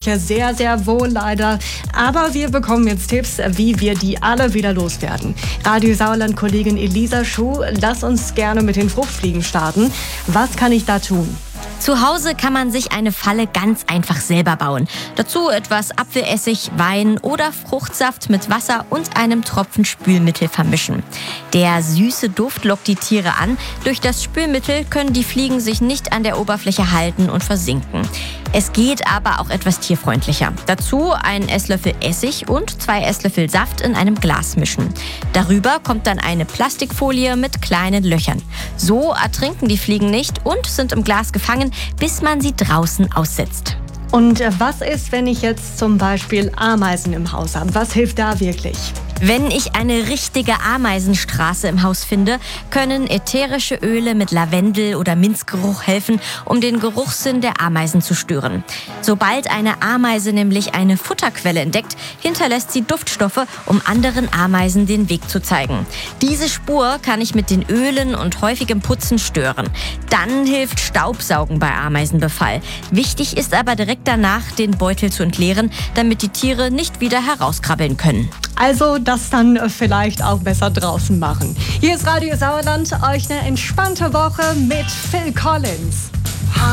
sehr, sehr wohl leider. Aber wir bekommen jetzt Tipps, wie wir die alle wieder loswerden. Radio Sauerland-Kollegin Elisa Schuh, lass uns gerne mit den Fruchtfliegen starten. Was kann ich da tun? Zu Hause kann man sich eine Falle ganz einfach selber bauen. Dazu etwas Apfelessig, Wein oder Fruchtsaft mit Wasser und einem Tropfen Spülmittel vermischen. Der süße Duft lockt die Tiere an. Durch das Spülmittel können die Fliegen sich nicht an der Oberfläche halten und versinken. Es geht aber auch etwas tierfreundlicher. Dazu einen Esslöffel Essig und 2 Esslöffel Saft in einem Glas mischen. Darüber kommt dann eine Plastikfolie mit kleinen Löchern. So ertrinken die Fliegen nicht und sind im Glas gefangen, bis man sie draußen aussetzt. Und was ist, wenn ich jetzt zum Beispiel Ameisen im Haus habe? Was hilft da wirklich? Wenn ich eine richtige Ameisenstraße im Haus finde, können ätherische Öle mit Lavendel- oder Minzgeruch helfen, um den Geruchssinn der Ameisen zu stören. Sobald eine Ameise nämlich eine Futterquelle entdeckt, hinterlässt sie Duftstoffe, um anderen Ameisen den Weg zu zeigen. Diese Spur kann ich mit den Ölen und häufigem Putzen stören. Dann hilft Staubsaugen bei Ameisenbefall. Wichtig ist aber direkt danach, den Beutel zu entleeren, damit die Tiere nicht wieder herauskrabbeln können. Also das dann vielleicht auch besser draußen machen. Hier ist Radio Sauerland, euch eine entspannte Woche mit Phil Collins.